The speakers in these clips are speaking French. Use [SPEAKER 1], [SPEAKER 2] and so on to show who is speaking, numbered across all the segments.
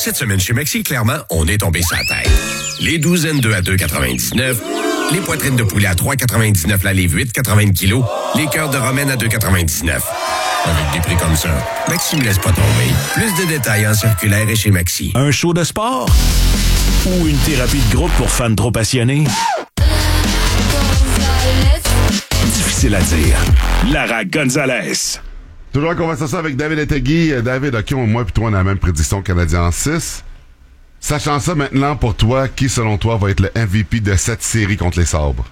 [SPEAKER 1] Cette semaine chez Maxi, clairement, on est tombé sur la tête. Les douzaines 2 à 2,99. Les poitrines de poulet à 3,99 la livre 8,80 kg. Les cœurs de romaine à 2,99. Avec des prix comme ça, Maxi ne laisse pas tomber. Plus de détails en circulaire et chez Maxi.
[SPEAKER 2] Un show de sport? Ou une thérapie de groupe pour fans trop passionnés? Difficile à dire. Lara Gonzalez.
[SPEAKER 3] Toujours en conversation avec David Etegui. David, OK, moi et toi, on a la même prédiction Canadien en 6. Sachant ça maintenant, pour toi, qui, selon toi, va être le MVP de cette série contre les Sabres?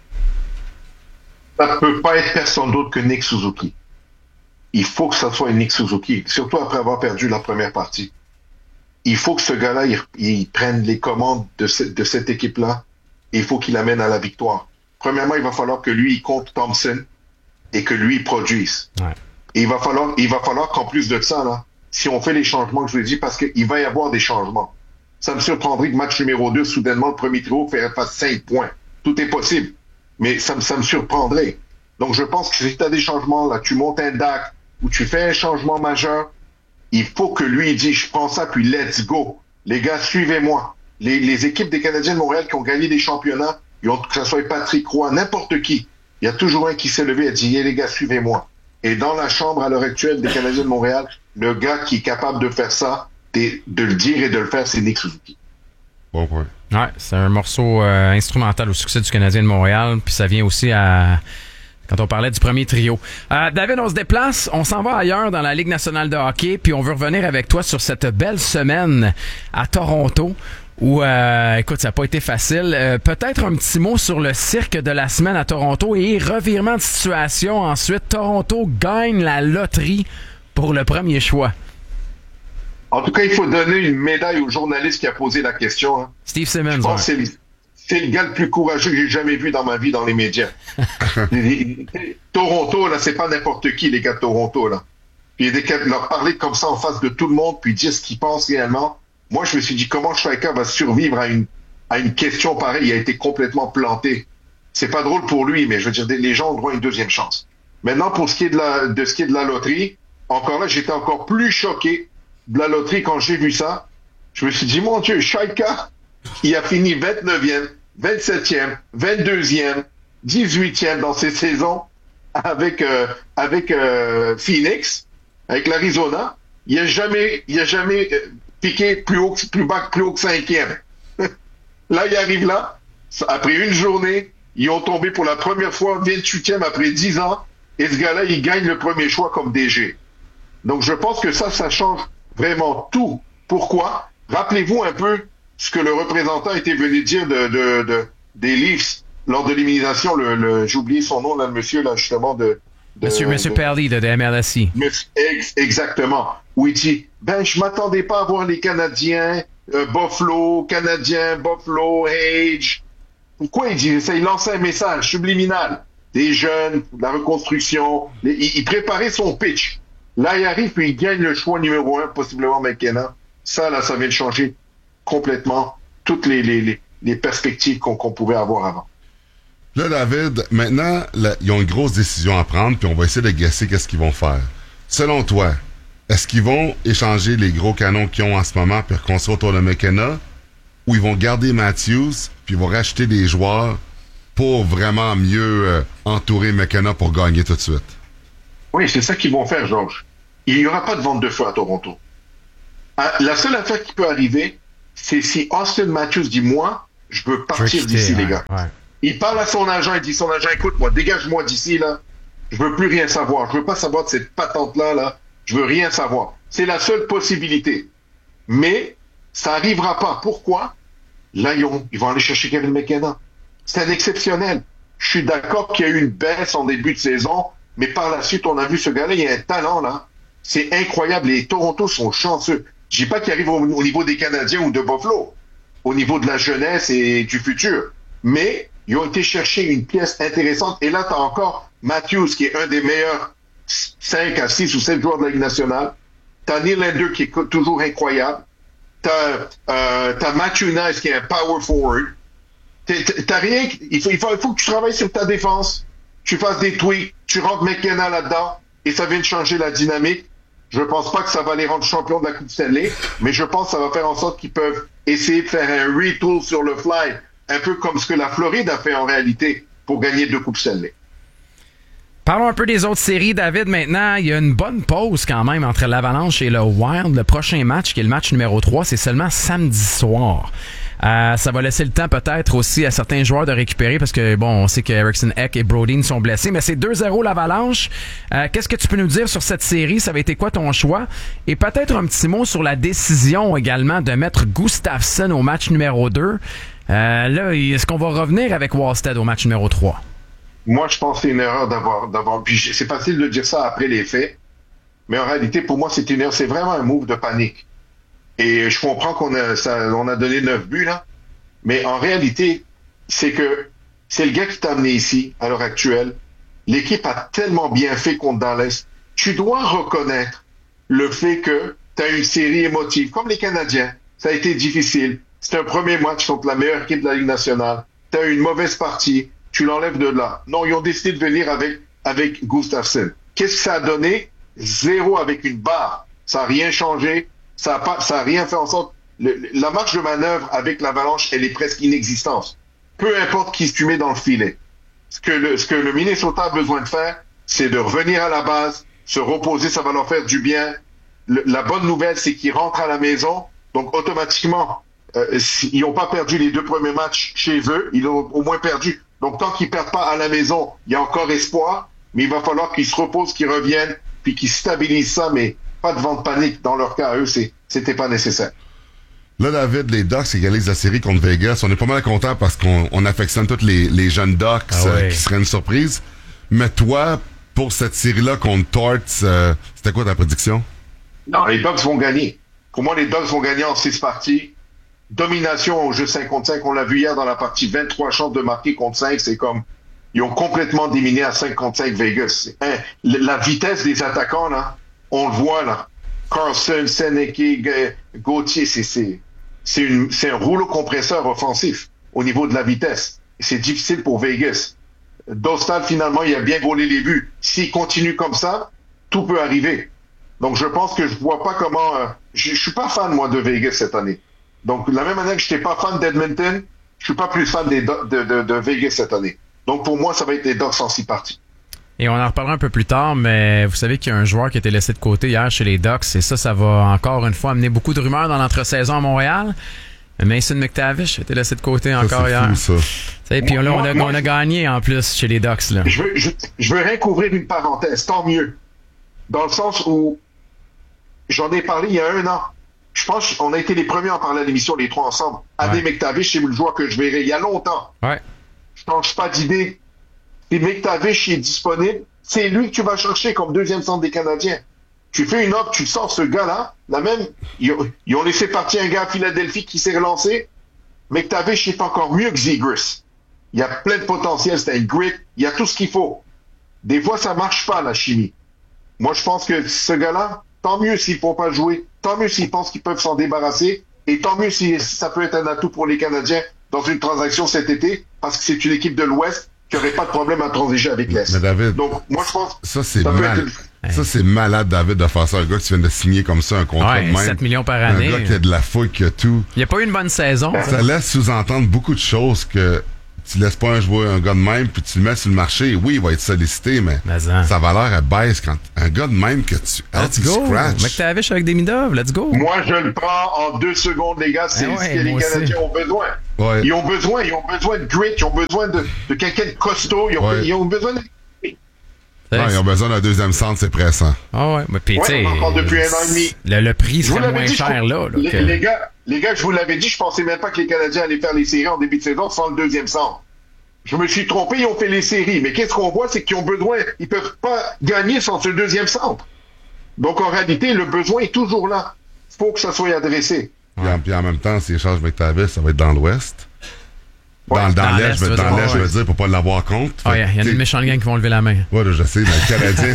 [SPEAKER 4] Ça peut pas être personne d'autre que Nick Suzuki. Il faut que ça soit Nick Suzuki, surtout après avoir perdu la première partie. Il faut que ce gars-là, il prenne les commandes de cette équipe-là et il faut qu'il l'amène à la victoire. Premièrement, il va falloir que lui, il compte Thompson et que lui, il produise.
[SPEAKER 5] Ouais.
[SPEAKER 4] Et il va falloir qu'en plus de ça, là, si on fait les changements que je vous ai dit, parce qu'il va y avoir des changements. Ça me surprendrait que match numéro 2, soudainement, le premier trio fasse 5 points. Tout est possible. Mais ça me surprendrait. Donc, je pense que si tu as des changements, là, tu montes un DAC ou tu fais un changement majeur, il faut que lui, il dise, je prends ça, puis let's go. Les gars, suivez-moi. Les équipes des Canadiens de Montréal qui ont gagné des championnats, que ce soit Patrick Roy, n'importe qui, il y a toujours un qui s'est levé et a dit, les gars, suivez-moi. Et dans la chambre, à l'heure actuelle, des Canadiens de Montréal, le gars qui est capable de faire ça, de le dire et de le faire, c'est Nick Suzuki.
[SPEAKER 3] Bon point.
[SPEAKER 5] Ouais, c'est un morceau instrumental au succès du Canadien de Montréal, puis ça vient aussi quand on parlait du premier trio. David, on se déplace, on s'en va ailleurs dans la Ligue nationale de hockey, puis on veut revenir avec toi sur cette belle semaine à Toronto, où, écoute, ça n'a pas été facile. Peut-être un petit mot sur le cirque de la semaine à Toronto et revirement de situation ensuite. Toronto gagne la loterie pour le premier choix.
[SPEAKER 4] En tout cas, il faut donner une médaille au journaliste qui a posé la question. Hein.
[SPEAKER 5] Steve Simmons.
[SPEAKER 4] Je pense que c'est le gars le plus courageux que j'ai jamais vu dans ma vie dans les médias. Toronto, là, c'est pas n'importe qui, les gars de Toronto, là. Puis leur parler comme ça en face de tout le monde, puis dire ce qu'ils pensent réellement. Moi, je me suis dit, comment Schweiker va survivre à une question pareille? Il a été complètement planté. C'est pas drôle pour lui, mais je veux dire, les gens ont droit à une deuxième chance. Maintenant, pour ce qui est de la loterie, encore là, j'étais encore plus choqué de la loterie quand j'ai vu ça. Je me suis dit, mon Dieu, Schweiker, il a fini 29e, 27e, 22e, 18e dans ses saisons avec Phoenix, avec l'Arizona. Il a jamais piqué plus haut que 5e. Là, il arrive là. Après une journée, ils ont tombé pour la première fois 28e après 10 ans. Et ce gars-là, il gagne le premier choix comme DG. Donc, je pense que ça change vraiment tout. Pourquoi? Rappelez-vous un peu ce que le représentant était venu dire des Leafs lors de l'élimination. J'ai oublié son nom, là, le monsieur, là, justement,
[SPEAKER 5] Monsieur Perley de MLSI.
[SPEAKER 4] Exactement. Où il dit, je m'attendais pas à voir les Canadiens, Buffalo, Age. Pourquoi il dit ça? Il lançait un message subliminal. Des jeunes, la reconstruction. Il préparait son pitch. Là, il arrive et il gagne le choix numéro 1, possiblement McKenna. Ça, là, ça vient de changer complètement toutes les perspectives qu'on pouvait avoir avant.
[SPEAKER 3] Là, David, maintenant, ils ont une grosse décision à prendre, puis on va essayer de guesser qu'est-ce qu'ils vont faire. Selon toi, est-ce qu'ils vont échanger les gros canons qu'ils ont en ce moment puis reconstruire autour de McKenna, ou ils vont garder Matthews puis ils vont racheter des joueurs pour vraiment mieux entourer McKenna pour gagner tout de suite?
[SPEAKER 4] Oui, c'est ça qu'ils vont faire, Georges. Il n'y aura pas de vente de feu à Toronto. La seule affaire qui peut arriver, c'est si Austin Matthews dit, moi, je veux partir d'ici, les gars. Ouais. Il parle à son agent, il dit, son agent, écoute, moi, dégage-moi d'ici, là. Je veux plus rien savoir. Je veux pas savoir de cette patente-là, là. Je veux rien savoir. C'est la seule possibilité. Mais, ça arrivera pas. Pourquoi? Là, ils vont aller chercher Kevin McKenna. C'est un exceptionnel. Je suis d'accord qu'il y a eu une baisse en début de saison, mais par la suite, on a vu ce gars-là, il y a un talent, là. C'est incroyable. Les Toronto sont chanceux. Je dis pas qu'il arrive au niveau des Canadiens ou de Buffalo, au niveau de la jeunesse et du futur. Mais, ils ont été chercher une pièce intéressante. Et là, tu as encore Matthews, qui est un des meilleurs 5 à 6 ou 7 joueurs de la Ligue nationale. Tu as Nylander, qui est toujours incroyable. Tu as Matthew Nice, qui est un power forward. T'as rien. Il faut que tu travailles sur ta défense. Tu fasses des tweaks. Tu rentres McKenna là-dedans. Et ça vient de changer la dynamique. Je pense pas que ça va les rendre champions de la Coupe Stanley, mais je pense que ça va faire en sorte qu'ils peuvent essayer de faire un retool sur le fly, un peu comme ce que la Floride a fait en réalité pour gagner 2 Coupes Stanley.
[SPEAKER 5] Parlons un peu des autres séries, David, maintenant. Il y a une bonne pause quand même entre l'Avalanche et le Wild. Le prochain match, qui est le match numéro 3, c'est seulement samedi soir. Ça va laisser le temps peut-être aussi à certains joueurs de récupérer parce que, bon, on sait que Eriksson Ek et Brodin sont blessés, mais c'est 2-0 l'Avalanche. Qu'est-ce que tu peux nous dire sur cette série? Ça va été quoi ton choix? Et peut-être un petit mot sur la décision également de mettre Gustafsson au match numéro 2. Là, est-ce qu'on va revenir avec Wallstead au match numéro 3?
[SPEAKER 4] Moi, je pense que c'est une erreur d'avoir. Puis c'est facile de dire ça après les faits, mais en réalité, pour moi, c'est une erreur. C'est vraiment un move de panique. Et je comprends qu'on a donné 9 buts là, mais en réalité, c'est que c'est le gars qui t'a amené ici à l'heure actuelle. L'équipe a tellement bien fait contre Dallas. Tu dois reconnaître le fait que tu as une série émotive, comme les Canadiens. Ça a été difficile. C'était un premier match contre la meilleure équipe de la Ligue nationale. Tu as eu une mauvaise partie. Tu l'enlèves de là. Non, ils ont décidé de venir avec Gustafsson. Qu'est-ce que ça a donné? 0 avec une barre. Ça n'a rien changé. Ça a rien fait en sorte. La marge de manœuvre avec l'Avalanche, elle est presque inexistante. Peu importe qui tu mets dans le filet. Ce que le Minnesota a besoin de faire, c'est de revenir à la base, se reposer, ça va leur faire du bien. La bonne nouvelle, c'est qu'ils rentrent à la maison. Donc, automatiquement, ils n'ont pas perdu les 2 premiers matchs chez eux. Ils ont au moins perdu. Donc, tant qu'ils perdent pas à la maison, il y a encore espoir, mais il va falloir qu'ils se reposent, qu'ils reviennent, puis qu'ils stabilisent ça, mais pas de vent de panique. Dans leur cas, eux, c'était pas nécessaire.
[SPEAKER 3] Là, David, les Ducks égalisent la série contre Vegas. On est pas mal contents parce qu'on affectionne tous les jeunes Ducks qui seraient une surprise. Mais toi, pour cette série-là contre Torts, c'était quoi ta prédiction?
[SPEAKER 4] Non, les Ducks vont gagner. Pour moi, les Ducks vont gagner en 6 parties. Domination au jeu 5 contre 5, on l'a vu hier dans la partie, 23 chances de marquer contre 5, c'est comme, ils ont complètement diminué à 5 contre 5 Vegas. La vitesse des attaquants, là, on le voit, là. Carlson, Seneke, Gauthier, c'est un rouleau compresseur offensif au niveau de la vitesse. C'est difficile pour Vegas. Dostal, finalement, il a bien gaulé les buts. S'il continue comme ça, tout peut arriver. Donc, je pense que je vois pas comment, je suis pas fan, moi, de Vegas cette année. Donc, la même année que je n'étais pas fan d'Edmonton, je suis pas plus fan de Vegas cette année. Donc, pour moi, ça va être les Ducks en 6 parties.
[SPEAKER 5] Et on en reparlera un peu plus tard, mais vous savez qu'il y a un joueur qui a été laissé de côté hier chez les Ducks, et ça va encore une fois amener beaucoup de rumeurs dans l'entre-saison à Montréal. Mason McTavish a été laissé de côté encore hier.
[SPEAKER 3] Fou, ça.
[SPEAKER 5] Puis là, on a gagné en plus chez les Ducks. Là.
[SPEAKER 4] Je veux rien couvrir une parenthèse, tant mieux. Dans le sens où j'en ai parlé il y a 1 an. Je pense qu'on a été les premiers à en parler à l'émission, les 3 ensemble. Adé McTavish, c'est le joueur que je verrai il y a longtemps.
[SPEAKER 5] Ouais.
[SPEAKER 4] Je change pas d'idée. Si McTavish est disponible, c'est lui que tu vas chercher comme 2e centre des Canadiens. Tu fais une offre, tu sors ce gars-là. Ils ont laissé partir un gars à Philadelphie qui s'est relancé. McTavish est encore mieux que Zegras. Il y a plein de potentiel, c'est un grit. Il y a tout ce qu'il faut. Des fois, ça marche pas, la chimie. Moi, je pense que ce gars-là, tant mieux s'ils ne font pas jouer, tant mieux s'ils pensent qu'ils peuvent s'en débarrasser, et tant mieux si ça peut être un atout pour les Canadiens dans une transaction cet été, parce que c'est une équipe de l'Ouest qui n'aurait pas de problème à transiger avec l'Est.
[SPEAKER 3] Mais David,
[SPEAKER 4] donc moi je pense
[SPEAKER 3] ça c'est malade, David, de faire ça. Un gars qui vient de signer comme ça un contrat de même.
[SPEAKER 5] 7 millions par année.
[SPEAKER 3] Un gars qui a de la fouille, qui a tout.
[SPEAKER 5] Il n'y a pas eu une bonne saison.
[SPEAKER 3] Ça laisse sous-entendre beaucoup de choses que tu laisses pas un gars de même puis tu le mets sur le marché. Oui, il va être sollicité, mais sa valeur, elle baisse quand un gars de même que tu scratch.
[SPEAKER 5] McTavish avec des Midov, let's go.
[SPEAKER 4] Moi, je le prends en 2 secondes, les gars. C'est ce que les Canadiens ont besoin.
[SPEAKER 3] Ouais.
[SPEAKER 4] Ils ont besoin de grit, ils ont besoin de quelqu'un de costaud, ils ont besoin de...
[SPEAKER 3] Non, ils ont besoin d'un 2e centre, c'est pressant.
[SPEAKER 5] Ah ouais, mais puis tu sais,
[SPEAKER 4] depuis 1 an et demi.
[SPEAKER 5] Le prix serait moins cher là.
[SPEAKER 4] Les gars, je vous l'avais dit, je pensais même pas que les Canadiens allaient faire les séries en début de saison sans le 2e centre. Je me suis trompé, ils ont fait les séries. Mais qu'est-ce qu'on voit, c'est qu'ils ont besoin, ils peuvent pas gagner sans ce 2e centre. Donc en réalité, le besoin est toujours là. Il faut que ça soit adressé.
[SPEAKER 3] Puis en même temps, si échange McTavish, ça va être dans l'Ouest. Dans l'Est, je veux dire, pour pas l'avoir compte.
[SPEAKER 5] Il y a une méchante gang qui vont lever la main.
[SPEAKER 3] Ouais, je sais, mais le Canadien,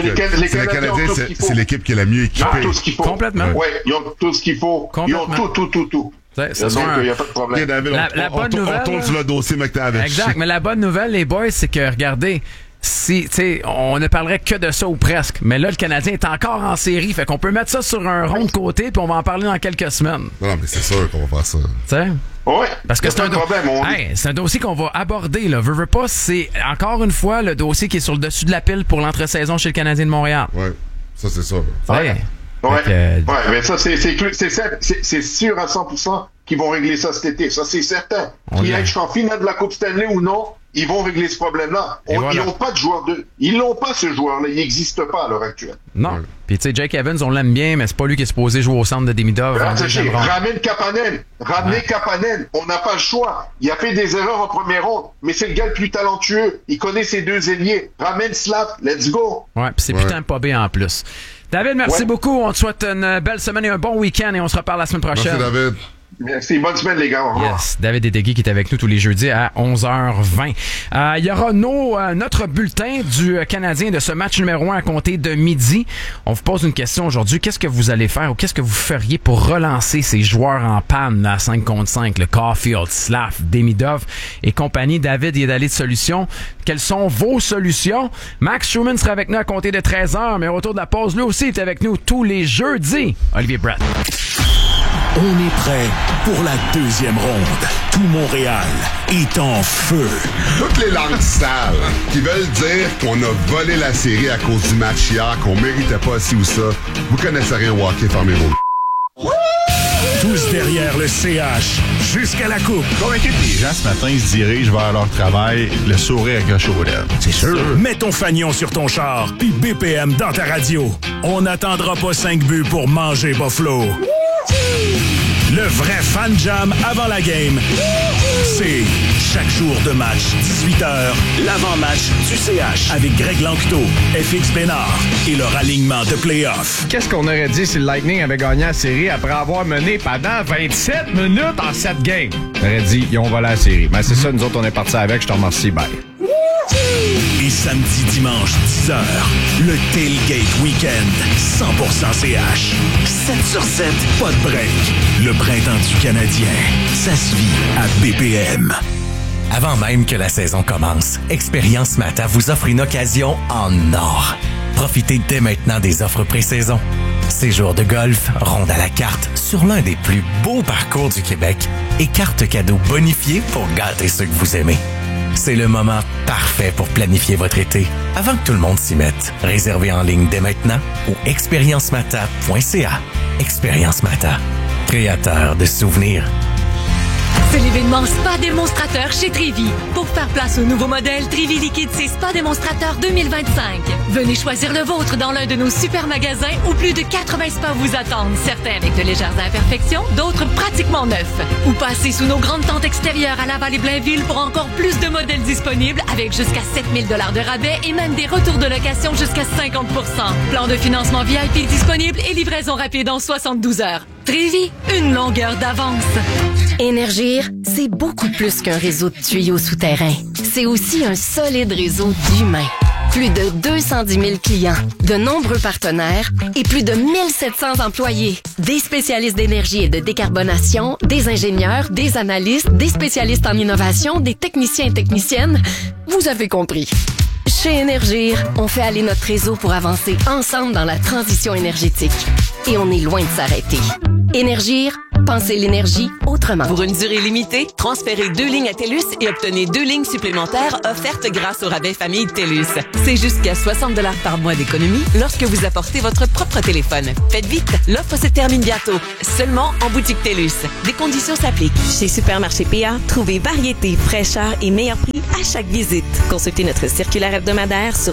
[SPEAKER 3] c'est l'équipe qui est la mieux équipée.
[SPEAKER 4] Ils ont tout ce qu'il faut.
[SPEAKER 5] Complètement.
[SPEAKER 4] Ouais, ils ont tout ce qu'il faut. Ils ont tout.
[SPEAKER 5] Donc,
[SPEAKER 4] il n'y a pas de problème.
[SPEAKER 3] Okay, David,
[SPEAKER 5] la bonne nouvelle,
[SPEAKER 3] on tourne sur le dossier McTavish.
[SPEAKER 5] Exact, mais la bonne nouvelle, les boys, c'est que, regardez, on ne parlerait que de ça ou presque. Mais là, le Canadien est encore en série. Fait qu'on peut mettre ça sur un rond de côté puis on va en parler dans quelques semaines.
[SPEAKER 3] Non, mais c'est sûr qu'on va faire ça.
[SPEAKER 5] T'sais?
[SPEAKER 4] Oui,
[SPEAKER 5] parce que c'est un problème. C'est un dossier qu'on va aborder. Là. Veux pas, c'est encore une fois le dossier qui est sur le dessus de la pile pour l'entre-saison chez le Canadien de Montréal.
[SPEAKER 3] Oui, ça c'est ça.
[SPEAKER 4] Mais ça, c'est sûr à 100% qu'ils vont régler ça cet été. Ça, c'est certain. Qu'il aillent en finale de la Coupe Stanley ou non, ils vont régler ce problème-là. Ils n'ont pas de joueur Ils l'ont pas, ce joueur-là. Il n'existe pas à l'heure actuelle.
[SPEAKER 5] Non. Puis, tu sais, Jake Evans, on l'aime bien, mais c'est pas lui qui est supposé jouer au centre de Demidov.
[SPEAKER 4] Ramène Kapanen. Kapanen. On n'a pas le choix. Il a fait des erreurs en première ronde, mais c'est le gars le plus talentueux. Il connaît ses deux ailiers. Ramène Slav. Let's go.
[SPEAKER 5] Ouais, puis c'est putain pas bien en plus. David, merci beaucoup. On te souhaite une belle semaine et un bon week-end et on se reparle la semaine prochaine.
[SPEAKER 3] Merci, David.
[SPEAKER 4] Merci. Bonne semaine, les gars. Au revoir.
[SPEAKER 5] Yes. David Dédégui qui est avec nous tous les jeudis à 11h20. Il y aura notre bulletin du Canadien de ce match numéro 1 à compter de midi. On vous pose une question aujourd'hui. Qu'est-ce que vous allez faire ou qu'est-ce que vous feriez pour relancer ces joueurs en panne à 5 contre 5, le Caulfield, Slav, Demidov et compagnie? David est allé de solutions. Quelles sont vos solutions? Max Schumann sera avec nous à compter de 13h, mais au retour de la pause, lui aussi est avec nous tous les jeudis. Olivier Brett.
[SPEAKER 2] On est prêt pour la deuxième ronde. Tout Montréal est en feu.
[SPEAKER 3] Toutes les langues sales qui veulent dire qu'on a volé la série à cause du match hier, qu'on méritait pas ci ou ça, vous connaissez rien au hockey, fermez-vous.
[SPEAKER 2] Tous derrière le CH, jusqu'à la coupe.
[SPEAKER 6] Convaincu que les gens ce matin ils se dirigent vers leur travail, le sourire accroché aux lèvres.
[SPEAKER 2] C'est sûr. Mets ton fanion sur ton char, puis BPM dans ta radio. On n'attendra pas 5 buts pour manger Buffalo. Le vrai fan jam avant la game, c'est chaque jour de match, 18h, l'avant-match du CH avec Greg Lanctot, FX Bénard et leur alignement de play-off.
[SPEAKER 7] Qu'est-ce qu'on aurait dit si le Lightning avait gagné la série après avoir mené pendant 27 minutes en 7 games? On aurait dit, ils ont volé la série. Mais c'est ça, nous autres, on est partis avec. Je te remercie, bye.
[SPEAKER 2] Et samedi, dimanche, 10h, le Tailgate Weekend, 100% CH. 7 sur 7, pas de break. Le printemps du Canadien, ça se vit à BPM.
[SPEAKER 8] Avant même que la saison commence, Expérience Mata vous offre une occasion en or. Profitez dès maintenant des offres pré-saison. Séjour de golf, ronde à la carte sur l'un des plus beaux parcours du Québec et cartes cadeaux bonifiées pour gâter ceux que vous aimez. C'est le moment parfait pour planifier votre été avant que tout le monde s'y mette. Réservez en ligne dès maintenant au expériencemata.ca. Expérience Mata, créateur de souvenirs.
[SPEAKER 9] C'est l'événement Spa Démonstrateur chez Trévi. Pour faire place au nouveau modèle Trévi Liquide, c'est Spa Démonstrateur 2025. Venez choisir le vôtre dans l'un de nos super magasins où plus de 80 spas vous attendent. Certains avec de légères imperfections, d'autres pratiquement neufs. Ou passez sous nos grandes tentes extérieures à Laval et Blainville pour encore plus de modèles disponibles avec jusqu'à 7 000 $ de rabais et même des retours de location jusqu'à 50%. Plan de financement VIP disponible et livraison rapide en 72 heures. Trévi, une longueur d'avance.
[SPEAKER 10] Énergir, c'est beaucoup plus qu'un réseau de tuyaux souterrains. C'est aussi un solide réseau d'humains. Plus de 210 000 clients, de nombreux partenaires et plus de 1700 employés. Des spécialistes d'énergie et de décarbonation, des ingénieurs, des analystes, des spécialistes en innovation, des techniciens et techniciennes. Vous avez compris. Chez Énergir, on fait aller notre réseau pour avancer ensemble dans la transition énergétique. Et on est loin de s'arrêter. Énergir, pensez l'énergie autrement.
[SPEAKER 11] Pour une durée limitée, transférez 2 lignes à TELUS et obtenez 2 lignes supplémentaires offertes grâce au rabais famille TELUS. C'est jusqu'à 60 $ par mois d'économie lorsque vous apportez votre propre téléphone. Faites vite, l'offre se termine bientôt. Seulement en boutique TELUS. Des conditions s'appliquent.
[SPEAKER 12] Chez Supermarché PA, trouvez variété, fraîcheur et meilleur prix à chaque visite. Consultez notre circulaire hebdomadaire sur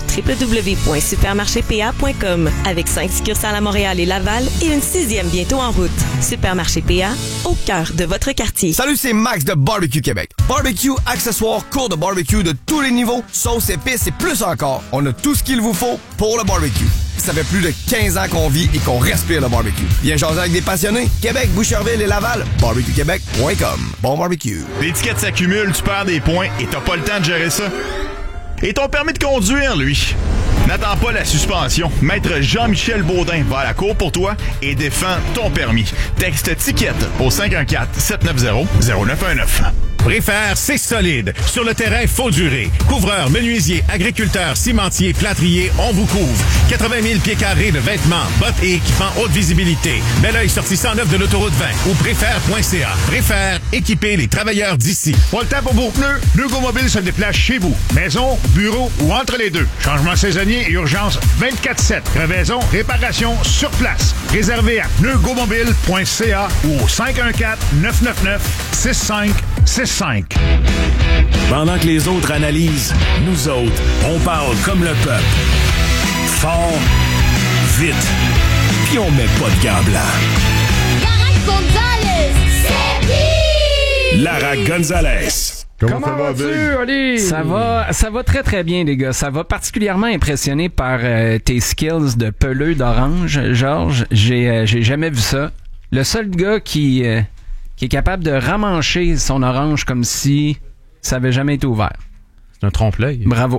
[SPEAKER 12] www.supermarchépA.com avec 5 succursales à Montréal et Laval et une 6e bientôt en route. Supermarché PA, au cœur de votre quartier.
[SPEAKER 13] Salut, c'est Max de Barbecue Québec. Barbecue, accessoires, cours de barbecue de tous les niveaux, sauces, épices et plus encore. On a tout ce qu'il vous faut pour le barbecue. Ça fait plus de 15 ans qu'on vit et qu'on respire le barbecue. Viens jaser avec des passionnés. Québec, Boucherville et Laval. BarbecueQuébec.com. Bon barbecue.
[SPEAKER 6] L'étiquette s'accumule, tu perds des points et t'as pas le temps de gérer ça. Et ton permis de conduire, lui? N'attends pas la suspension. Maître Jean-Michel Baudin va à la cour pour toi et défend ton permis. Texte TICKET au 514-790-0919.
[SPEAKER 14] Préfère, c'est solide. Sur le terrain, faut durer. Couvreurs, menuisiers, agriculteurs, cimentiers, plâtriers, on vous couvre. 80 000 pieds carrés de vêtements, bottes et équipements haute visibilité. Bel oeil sorti 109 de l'autoroute 20 ou préfère.ca. Préfère, équiper les travailleurs d'ici.
[SPEAKER 15] Pas le temps pour vos pneus. Neugo Mobile se déplace chez vous. Maison, bureau ou entre les deux. Changement saisonnier et urgence 24/7. Crevaison, réparation sur place. Réservé à neugomobile.ca ou au 514-999-6565.
[SPEAKER 2] Pendant que les autres analysent, nous autres, on parle comme le peuple. Fort, vite, puis on met pas de gants blancs. Lara Gonzalez.
[SPEAKER 5] Comment vas-tu, Oli? Ça va très très bien, les gars. Ça va particulièrement impressionné par tes skills de peleux d'orange, Georges. J'ai jamais vu ça. Le seul gars qui est capable de ramancher son orange comme si ça avait jamais été ouvert. C'est un trompe-l'œil. Bravo.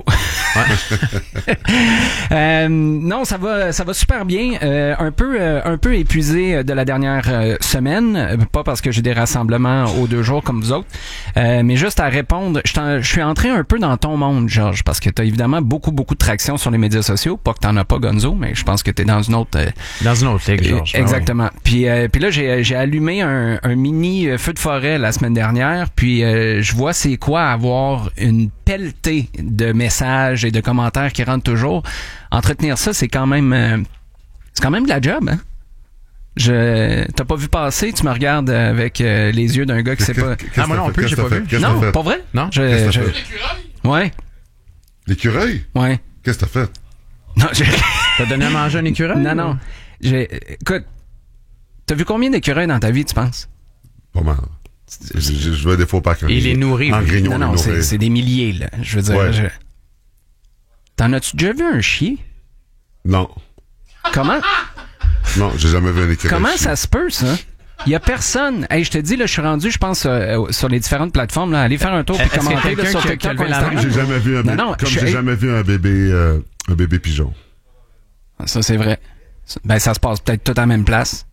[SPEAKER 5] Non, ça va super bien. Un peu épuisé de la dernière semaine, pas parce que j'ai des rassemblements aux 2 jours comme vous autres, mais juste à répondre. Je suis entré un peu dans ton monde, Georges, parce que t'as évidemment beaucoup de traction sur les médias sociaux. Pas que t'en as pas, Gonzo, mais je pense que t'es dans une autre ligue, Georges. Exactement. Puis là, j'ai allumé un mini feu de forêt la semaine dernière. Puis je vois c'est quoi avoir une pelletée de messages et de commentaires qui rentrent toujours. Entretenir ça, c'est quand même de la job, hein? T'as pas vu passer, tu me regardes avec les yeux d'un gars qui sait pas. Ah, moi non plus, j'ai pas vu. Non, pas vrai? Non,
[SPEAKER 3] L'écureuil?
[SPEAKER 5] Ouais.
[SPEAKER 3] L'écureuil?
[SPEAKER 5] Ouais.
[SPEAKER 3] Qu'est-ce que t'as fait?
[SPEAKER 5] Non,
[SPEAKER 16] T'as donné à manger un écureuil?
[SPEAKER 5] Non. Écoute, t'as vu combien d'écureuils dans ta vie, tu penses?
[SPEAKER 3] Pas mal. Je vais des fois pas.
[SPEAKER 16] Il les nourrit.
[SPEAKER 5] Non, c'est des milliers, là. Je veux dire.
[SPEAKER 3] Ouais.
[SPEAKER 5] T'en as-tu déjà vu un chier?
[SPEAKER 3] Non.
[SPEAKER 5] Comment?
[SPEAKER 3] Non, j'ai jamais vu un écureuil.
[SPEAKER 5] Comment ça se peut, ça? Il y a personne. Hey, je te dis, là, je suis rendu, je pense, sur les différentes plateformes, là. Allez faire un tour puis commenter là, sur TikTok.
[SPEAKER 3] J'ai jamais vu un bébé. J'ai jamais vu un bébé pigeon.
[SPEAKER 5] Ça, c'est vrai. Ben, ça se passe peut-être tout à la même place.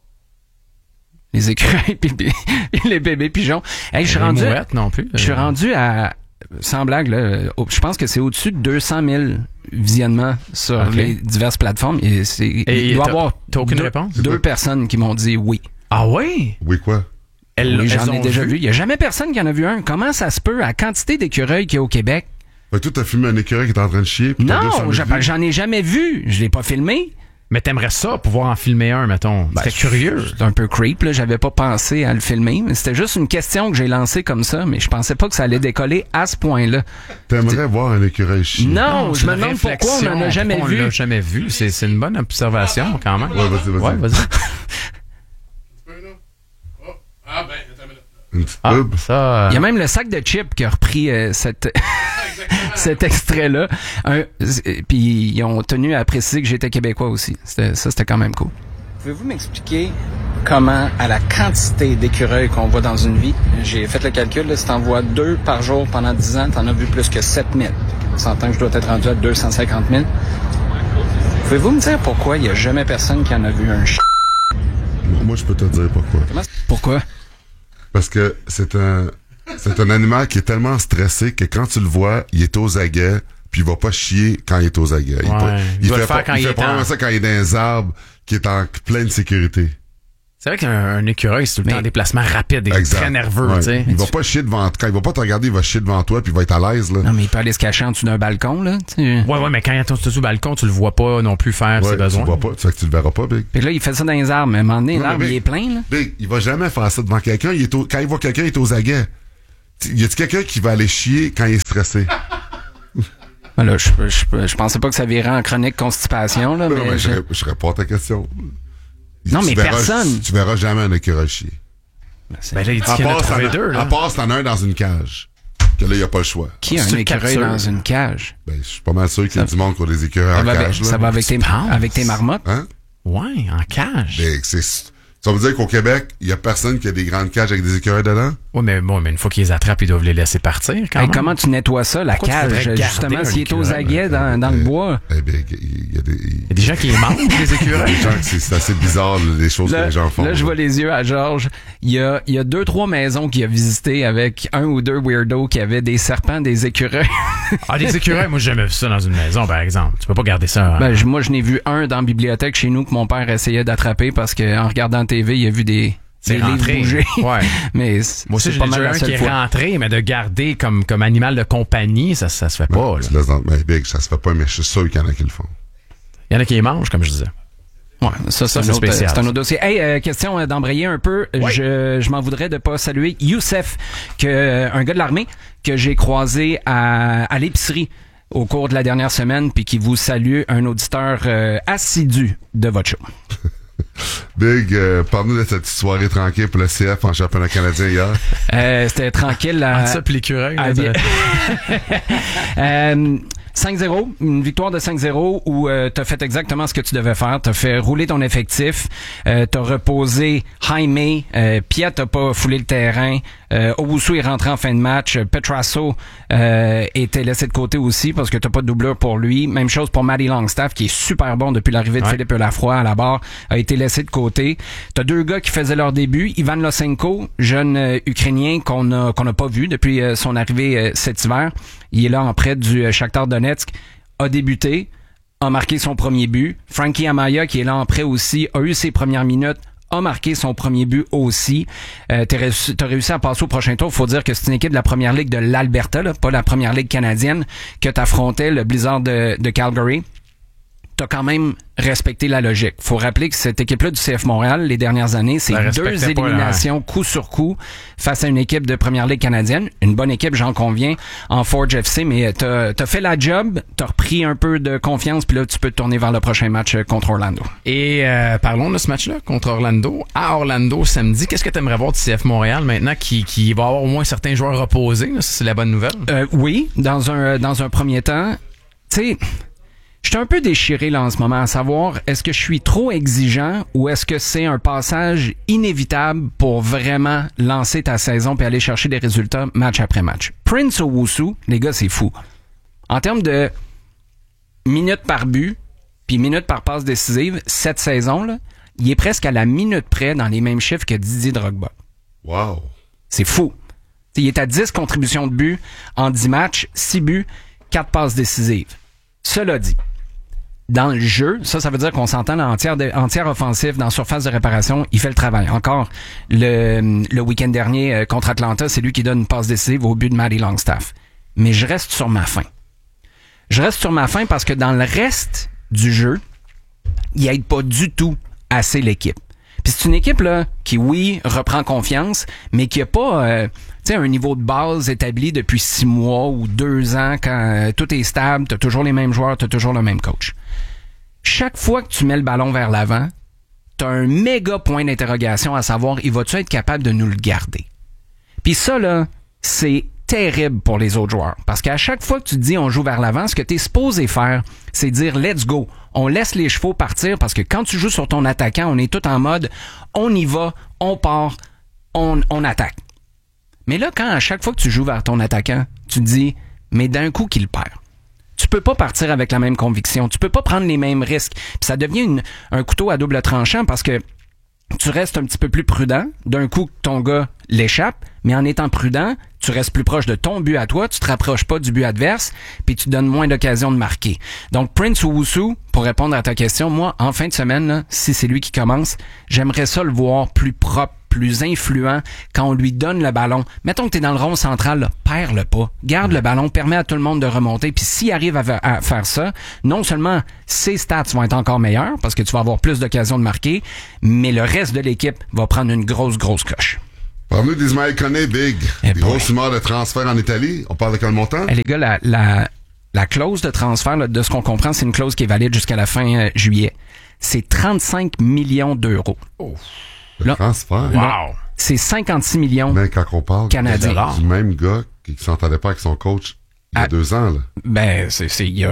[SPEAKER 5] Les écureuils et les bébés pigeons. Hey, je suis rendu.
[SPEAKER 16] Non plus.
[SPEAKER 5] Je suis rendu à. Sans blague, là, je pense que c'est au-dessus de 200 000 visionnements sur les diverses plateformes. Il doit y avoir
[SPEAKER 16] aucune réponse?
[SPEAKER 5] 2 personnes qui m'ont dit oui.
[SPEAKER 16] Ah oui?
[SPEAKER 3] Oui quoi?
[SPEAKER 5] Oui, j'en ai déjà vu. Il n'y a jamais personne qui en a vu un. Comment ça se peut à la quantité d'écureuils qu'il y a au Québec?
[SPEAKER 3] Fait que toi, t'as filmé un écureuil qui est en train de chier?
[SPEAKER 5] Non, j'en ai jamais vu. Je l'ai pas filmé.
[SPEAKER 16] Mais t'aimerais ça, pouvoir en filmer un, mettons. C'était curieux.
[SPEAKER 5] C'est un peu creep, là. J'avais pas pensé à le filmer. C'était juste une question que j'ai lancée comme ça, mais je pensais pas que ça allait décoller à ce point-là.
[SPEAKER 3] T'aimerais voir un écureuil chier?
[SPEAKER 5] Non, je me demande pourquoi on en a jamais vu.
[SPEAKER 16] On l'a jamais vu. C'est une bonne observation, quand même.
[SPEAKER 3] Ouais, vas-y.
[SPEAKER 16] Ouais, vas-y.
[SPEAKER 5] Il y a même le sac de chips qui a repris cet extrait-là. Puis ils ont tenu à préciser que j'étais québécois aussi. C'était quand même cool. Pouvez-vous m'expliquer comment, à la quantité d'écureuils qu'on voit dans une vie, j'ai fait le calcul, là, si t'en vois 2 par jour pendant 10 ans, t'en as vu plus que 7000. On s'entend que je dois être rendu à 250 000. Pouvez-vous me dire pourquoi il n'y a jamais personne qui en a vu un chien?
[SPEAKER 3] Moi, je peux te dire pourquoi.
[SPEAKER 5] Pourquoi?
[SPEAKER 3] Parce que c'est un animal qui est tellement stressé que quand tu le vois, il est aux aguets, puis il va pas chier quand il est aux aguets. Il fait probablement ça quand il est dans les arbres, qui est en pleine sécurité.
[SPEAKER 16] C'est vrai qu'un écureuil, c'est tout le temps en déplacement rapide et très nerveux.
[SPEAKER 3] Ouais.
[SPEAKER 16] Tu sais.
[SPEAKER 3] Il va pas chier devant quand il va pas te regarder, il va chier devant toi puis il va être à l'aise. Là.
[SPEAKER 5] Non, mais il peut aller se cacher en dessous d'un balcon. Là.
[SPEAKER 16] Ouais, mais quand il est sous le balcon, tu le vois pas non plus faire ses besoins.
[SPEAKER 3] Tu le vois pas, tu sais que tu le verras pas, Big.
[SPEAKER 5] Puis là, il fait ça dans les arbres, mais à un moment donné, l'arbre, il est plein. Là.
[SPEAKER 3] Big, il va jamais faire ça devant quelqu'un. Quand il voit quelqu'un, il est aux aguets. Y a-t-il quelqu'un qui va aller chier quand il est stressé?
[SPEAKER 5] Là, je pensais pas que ça virait en chronique constipation. Là, mais
[SPEAKER 3] je réponds à ta question.
[SPEAKER 5] Non, mais personne.
[SPEAKER 3] Tu verras jamais un écureuil chier.
[SPEAKER 16] Ben là, il dit qu'il y en a trouvé 2.
[SPEAKER 3] À part si t'en as un dans une cage. Que là, il n'y a pas le choix.
[SPEAKER 5] Qui a un écureuil dans une cage?
[SPEAKER 3] Ben, je suis pas mal sûr qu'il y a du monde qui a des écureuils en cage.
[SPEAKER 5] Ça va avec tes marmottes?
[SPEAKER 3] Hein?
[SPEAKER 16] Ouais, en cage.
[SPEAKER 3] Ben, ça veut dire qu'au Québec, il y a personne qui a des grandes cages avec des écureuils dedans?
[SPEAKER 5] Oui, mais une fois qu'ils les attrapent, ils doivent les laisser partir quand même.
[SPEAKER 17] Comment tu nettoies ça, la cage, justement, s'il est aux aguets dans le bois?
[SPEAKER 3] Il y a
[SPEAKER 5] des gens qui les mangent, les écureuils.
[SPEAKER 3] C'est assez bizarre, les choses que les gens font.
[SPEAKER 17] Là, je vois les yeux à Georges. Il y a 2-3 maisons qu'il a visitées avec un ou deux weirdos qui avaient des serpents, des écureuils.
[SPEAKER 5] Des écureuils? Moi, j'ai jamais vu ça dans une maison, par exemple. Tu peux pas garder ça.
[SPEAKER 17] Moi, je n'ai vu un dans la bibliothèque chez nous que mon père essayait d'attraper parce qu'en regardant TV, il a vu des livres bouger. Ouais. Mais
[SPEAKER 5] moi aussi, j'ai déjà un qui est rentré, mais de garder comme animal de compagnie, ça se fait pas.
[SPEAKER 3] Big, ça se fait pas, mais je suis sûr qu'il y en a qui le font.
[SPEAKER 5] Il y en a qui les mangent, comme je disais.
[SPEAKER 17] Ouais, ça c'est un autre dossier. Hey, question d'embrayer un peu. Oui. Je m'en voudrais de pas saluer Youssef, un gars de l'armée que j'ai croisé à l'épicerie au cours de la dernière semaine, puis qui vous salue, un auditeur assidu de votre show.
[SPEAKER 3] Big, parle-nous de cette soirée tranquille pour le CF en championnat canadien hier.
[SPEAKER 17] C'était tranquille.
[SPEAKER 5] Ça puis l'écureuil.
[SPEAKER 17] 5-0, une victoire de 5-0 où t'as fait exactement ce que tu devais faire. T'as fait rouler ton effectif, t'as reposé Jaime, Piat t'as pas foulé le terrain, Owusu est rentré en fin de match, Petrasso était laissé de côté aussi parce que t'as pas de doubleur pour lui. Même chose pour Matty Longstaff qui est super bon depuis l'arrivée de Philippe Lafroy à la barre, a été laissé de côté. T'as deux gars qui faisaient leur début, Ivan Losenko, jeune Ukrainien qu'on a pas vu depuis son arrivée cet hiver. Il est là en prêt du Shakhtar Donetsk, a débuté, a marqué son premier but. Frankie Amaya, qui est là en prêt aussi, a eu ses premières minutes, a marqué son premier but aussi. T'as réussi à passer au prochain tour. Faut dire que c'est une équipe de la première ligue de l'Alberta, là, pas la première ligue canadienne, que t'affrontais, le Blizzard de Calgary. T'as quand même respecté la logique. Faut rappeler que cette équipe-là du CF Montréal, les dernières années, c'est 2 éliminations coup sur coup face à une équipe de première ligue canadienne. Une bonne équipe, j'en conviens, en Forge FC, mais t'as fait la job, t'as repris un peu de confiance, puis là, tu peux te tourner vers le prochain match contre Orlando.
[SPEAKER 5] Et parlons de ce match-là contre Orlando. À Orlando, samedi, qu'est-ce que t'aimerais voir du CF Montréal maintenant qui va avoir au moins certains joueurs reposés? Là, ça, c'est la bonne nouvelle.
[SPEAKER 17] Oui, dans un premier temps, tu sais... Je suis un peu déchiré là en ce moment à savoir est-ce que je suis trop exigeant ou est-ce que c'est un passage inévitable pour vraiment lancer ta saison puis aller chercher des résultats match après match. Prince Owusu, les gars, c'est fou. En termes de minutes par but puis minutes par passe décisive, cette saison-là, il est presque à la minute près dans les mêmes chiffres que Didier Drogba.
[SPEAKER 3] Wow!
[SPEAKER 17] C'est fou. T'sais, il est à 10 contributions de but en 10 matchs, 6 buts, 4 passes décisives. Cela dit, dans le jeu, ça veut dire qu'on s'entend entière offensif dans surface de réparation, il fait le travail. Encore, le week-end dernier contre Atlanta, c'est lui qui donne une passe décisive au but de Matty Longstaff. Mais je reste sur ma faim. Je reste sur ma faim parce que dans le reste du jeu, il aide pas du tout assez l'équipe. Puis c'est une équipe là qui, oui, reprend confiance, mais qui a pas un niveau de base établi depuis 6 mois ou 2 ans quand tout est stable, t'as toujours les mêmes joueurs, t'as toujours le même coach. Chaque fois que tu mets le ballon vers l'avant, t'as un méga point d'interrogation à savoir, il va-tu être capable de nous le garder? Puis ça, là, c'est terrible pour les autres joueurs. Parce qu'à chaque fois que tu te dis on joue vers l'avant, ce que t'es supposé faire, c'est dire let's go. On laisse les chevaux partir parce que quand tu joues sur ton attaquant, on est tout en mode on y va, on part, on attaque. Mais là, quand à chaque fois que tu joues vers ton attaquant, tu te dis mais d'un coup qu'il perd. Tu peux pas partir avec la même conviction. Tu peux pas prendre les mêmes risques. Puis ça devient un couteau à double tranchant parce que tu restes un petit peu plus prudent. D'un coup, ton gars l'échappe, mais en étant prudent, tu restes plus proche de ton but à toi, tu te rapproches pas du but adverse, puis tu donnes moins d'occasions de marquer. Donc, Prince Owusu, pour répondre à ta question, moi, en fin de semaine, là, si c'est lui qui commence, j'aimerais ça le voir plus propre, plus influent quand on lui donne le ballon. Mettons que t'es dans le rond central, là, perds-le pas. Garde le ballon, permet à tout le monde de remonter, puis s'il arrive à faire ça, non seulement ses stats vont être encore meilleurs, parce que tu vas avoir plus d'occasions de marquer, mais le reste de l'équipe va prendre une grosse coche.
[SPEAKER 3] Parle-nous d'Ismaël Koné, Big. Grosse humeur de transfert en Italie. On parle de quel montant?
[SPEAKER 17] Les gars, la clause de transfert, là, de ce qu'on comprend, c'est une clause qui est valide jusqu'à la fin juillet. C'est 35 millions d'euros.
[SPEAKER 3] Oh. Le transfert?
[SPEAKER 17] Wow! C'est 56 millions
[SPEAKER 3] mais quand on parle
[SPEAKER 17] canadiens.
[SPEAKER 3] Du même gars qui ne s'entendait pas avec son coach il y a 2 ans. Là.
[SPEAKER 17] Ben, c'est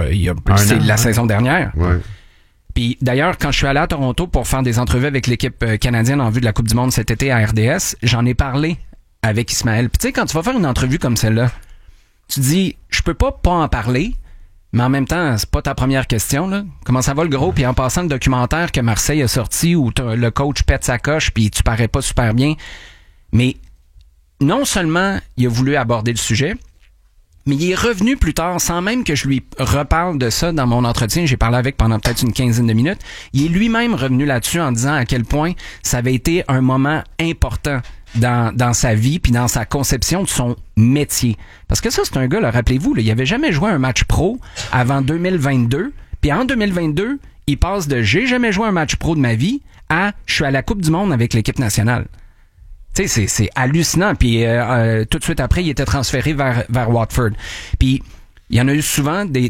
[SPEAKER 17] la saison dernière.
[SPEAKER 3] Ouais.
[SPEAKER 17] Puis d'ailleurs, quand je suis allé à Toronto pour faire des entrevues avec l'équipe canadienne en vue de la Coupe du Monde cet été à RDS, j'en ai parlé avec Ismaël. Puis tu sais, quand tu vas faire une entrevue comme celle-là, tu dis, je peux pas en parler, mais en même temps, c'est pas ta première question, là. Comment ça va le gros? Puis en passant le documentaire que Marseille a sorti où le coach pète sa coche puis tu parais pas super bien. Mais non seulement il a voulu aborder le sujet, mais il est revenu plus tard, sans même que je lui reparle de ça dans mon entretien. J'ai parlé avec pendant peut-être une quinzaine de minutes. Il est lui-même revenu là-dessus en disant à quel point ça avait été un moment important dans sa vie puis dans sa conception de son métier. Parce que ça, c'est un gars, là, rappelez-vous, là, il avait jamais joué un match pro avant 2022. Puis en 2022, il passe de « j'ai jamais joué un match pro de ma vie » à « je suis à la Coupe du Monde avec l'équipe nationale ». Tu sais, c'est hallucinant. Puis tout de suite après, il était transféré vers Watford. Puis il y en a eu souvent il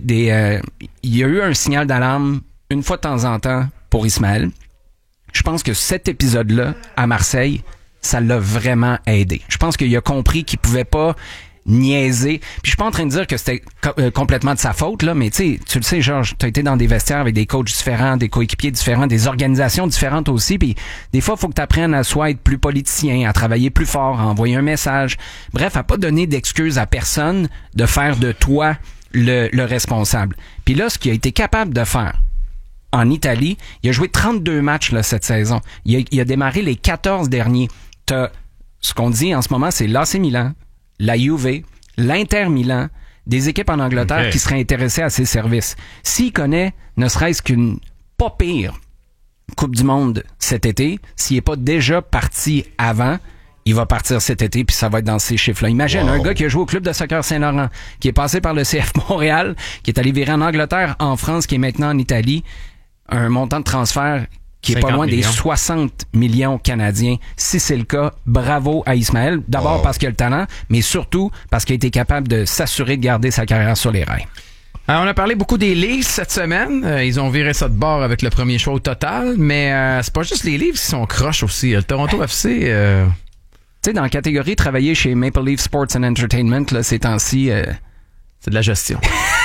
[SPEAKER 17] y a eu un signal d'alarme une fois de temps en temps pour Ismaël. Je pense que cet épisode-là, à Marseille, ça l'a vraiment aidé. Je pense qu'il a compris qu'il pouvait pas niaiser. Puis je suis pas en train de dire que c'était complètement de sa faute, là, mais tu le sais, Georges, t'as été dans des vestiaires avec des coachs différents, des coéquipiers différents, des organisations différentes aussi, puis des fois, il faut que tu apprennes à soit être plus politicien, à travailler plus fort, à envoyer un message. Bref, à pas donner d'excuses à personne de faire de toi le responsable. Puis là, ce qu'il a été capable de faire en Italie, il a joué 32 matchs là, cette saison. Il a démarré les 14 derniers. T'as ce qu'on dit en ce moment, c'est l'AC Milan, la Juve, l'Inter Milan, des équipes en Angleterre qui seraient intéressées à ses services. S'il connaît ne serait-ce qu'une pas pire Coupe du Monde cet été, s'il est pas déjà parti avant, il va partir cet été puis ça va être dans ces chiffres-là. Imagine un gars qui a joué au club de soccer Saint-Laurent, qui est passé par le CF Montréal, qui est allé virer en Angleterre, en France, qui est maintenant en Italie, un montant de transfert qui est pas loin des 60 millions canadiens. Si c'est le cas, bravo à Ismaël. D'abord parce qu'il a le talent, mais surtout parce qu'il a été capable de s'assurer de garder sa carrière sur les rails.
[SPEAKER 5] Alors, on a parlé beaucoup des Leafs cette semaine. Ils ont viré ça de bord avec le premier choix au total, mais c'est pas juste les Leafs qui sont croches aussi. Le Toronto FC... Tu
[SPEAKER 17] sais, dans la catégorie travailler chez Maple Leaf Sports and Entertainment, là, ces temps-ci...
[SPEAKER 5] c'est de la gestion.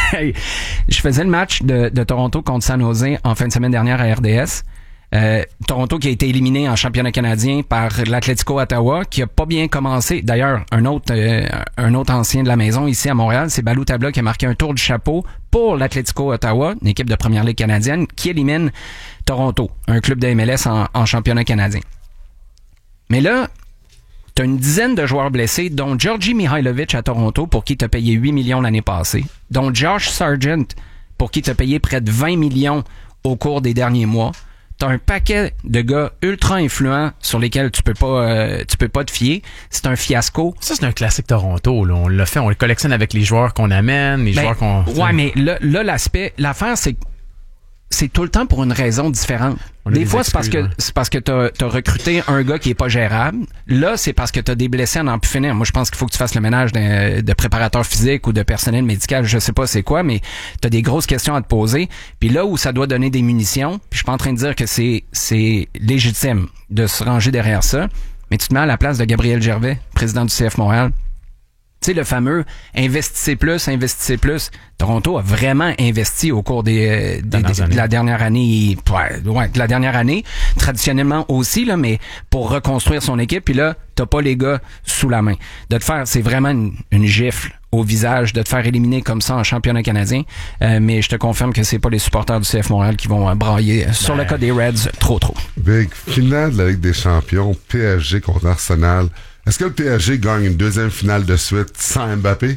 [SPEAKER 17] Je faisais le match de Toronto contre San Jose en fin de semaine dernière à RDS. Toronto qui a été éliminé en championnat canadien par l'Atlético Ottawa, qui a pas bien commencé. D'ailleurs, un autre ancien de la maison ici à Montréal, c'est Balou Tabla qui a marqué un tour du chapeau pour l'Atlético Ottawa, une équipe de première ligue canadienne, qui élimine Toronto, un club de MLS en championnat canadien. Mais là, t'as une dizaine de joueurs blessés, dont Georgi Mihailovic à Toronto, pour qui t'as payé 8 millions l'année passée, dont Josh Sargent, pour qui t'as payé près de 20 millions au cours des derniers mois. T'as un paquet de gars ultra influents sur lesquels tu peux pas te fier. C'est un fiasco.
[SPEAKER 5] Ça, c'est un classique Toronto, là. On l'a fait, on le collectionne avec les joueurs qu'on amène, les joueurs qu'on...
[SPEAKER 17] Ouais, mais là, l'affaire, c'est tout le temps pour une raison différente. Des fois, c'est parce que t'as recruté un gars qui est pas gérable. Là, c'est parce que t'as des blessés à n'en plus finir. Moi, je pense qu'il faut que tu fasses le ménage de préparateur physique ou de personnel médical. Je sais pas c'est quoi, mais t'as des grosses questions à te poser. Puis là où ça doit donner des munitions, puis je suis pas en train de dire que c'est légitime de se ranger derrière ça, mais tu te mets à la place de Gabriel Gervais, président du CF Montréal. Tu sais, le fameux investissez plus. Toronto a vraiment investi au cours de la dernière année. De la dernière année. Traditionnellement aussi, là, mais pour reconstruire son équipe. Puis là, t'as pas les gars sous la main. De te faire, c'est vraiment une gifle au visage de te faire éliminer comme ça en championnat canadien. Mais je te confirme que c'est pas les supporters du CF Montréal qui vont brailler sur le cas des Reds trop.
[SPEAKER 3] Big, finale de la Ligue des Champions, PSG contre Arsenal. Est-ce que le PSG gagne une deuxième finale de suite sans Mbappé?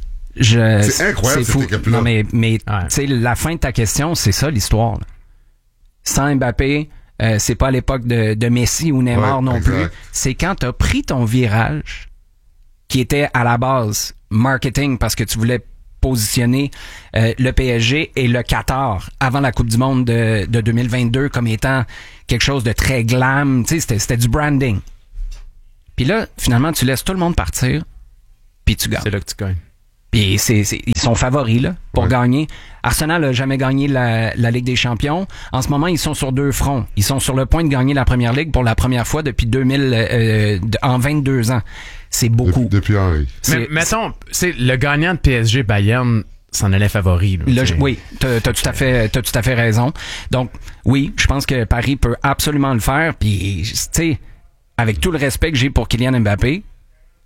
[SPEAKER 3] C'est incroyable,
[SPEAKER 17] c'est fou.
[SPEAKER 3] Cette équipe-là.
[SPEAKER 17] Non, mais tu sais, la fin de ta question, c'est ça l'histoire. Là. Sans Mbappé, c'est pas à l'époque de Messi ou Neymar non plus. C'est quand t'as pris ton virage, qui était à la base marketing, parce que tu voulais positionner le PSG et le Qatar avant la Coupe du Monde de 2022 comme étant quelque chose de très glam. Tu sais, c'était du branding. Puis là, finalement, tu laisses tout le monde partir, puis tu gagnes.
[SPEAKER 5] C'est là que tu gagnes.
[SPEAKER 17] Puis ils sont favoris là pour gagner. Arsenal n'a jamais gagné la Ligue des Champions. En ce moment, ils sont sur deux fronts. Ils sont sur le point de gagner la Première Ligue pour la première fois depuis en 22 ans. C'est beaucoup.
[SPEAKER 3] Depuis Henry.
[SPEAKER 5] Mais mettons, c'est le gagnant de PSG Bayern s'en allait favori.
[SPEAKER 17] Oui, t'as tout à fait raison. Donc, oui, je pense que Paris peut absolument le faire. Puis, tu sais, avec tout le respect que j'ai pour Kylian Mbappé,